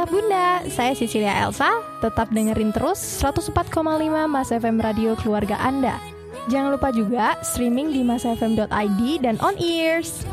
Ayah Bunda, saya Cecilia Elsa. Tetap dengerin terus 104,5 Mas FM Radio Keluarga Anda. Jangan lupa juga streaming di masfm.id dan on ears.